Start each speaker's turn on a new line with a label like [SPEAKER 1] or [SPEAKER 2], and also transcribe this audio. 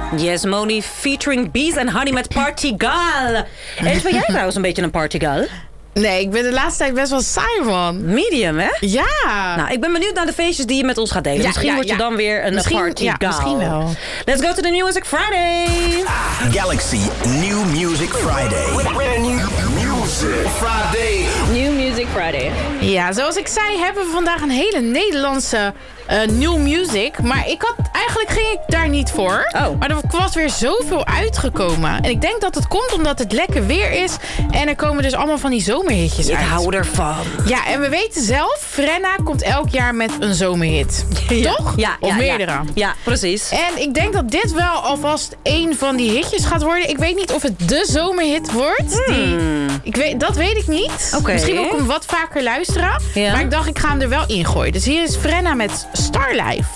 [SPEAKER 1] Yes, Moni featuring Bees and Honey met Partygal. En ben jij trouwens een beetje een Partygal?
[SPEAKER 2] Nee, ik ben de laatste tijd best wel saai, man.
[SPEAKER 1] Medium, hè?
[SPEAKER 2] Ja.
[SPEAKER 1] Nou, ik ben benieuwd naar de feestjes die je met ons gaat delen. Misschien word je dan weer een Partygal.
[SPEAKER 2] Ja, misschien wel.
[SPEAKER 1] Let's go to the New Music Friday.
[SPEAKER 3] Galaxy New Music Friday. Brand new music Friday.
[SPEAKER 4] New Music Friday.
[SPEAKER 2] Ja, zoals ik zei hebben we vandaag een hele Nederlandse new music. Maar eigenlijk ging ik daar niet voor.
[SPEAKER 1] Oh.
[SPEAKER 2] Maar er was weer zoveel uitgekomen. En ik denk dat het komt omdat het lekker weer is. En er komen dus allemaal van die zomerhitjes uit.
[SPEAKER 1] Ik hou ervan.
[SPEAKER 2] Ja, en we weten zelf, Frenna komt elk jaar met een zomerhit. Toch?
[SPEAKER 1] Ja,
[SPEAKER 2] of meerdere.
[SPEAKER 1] Ja, precies.
[SPEAKER 2] En ik denk dat dit wel alvast één van die hitjes gaat worden. Ik weet niet of het de zomerhit wordt. Dat weet ik niet.
[SPEAKER 1] Okay.
[SPEAKER 2] Misschien wil ik hem wat vaker luisteren.
[SPEAKER 1] Ja.
[SPEAKER 2] Maar ik dacht, ik ga hem er wel in gooien. Dus hier is Frenna met Starlife.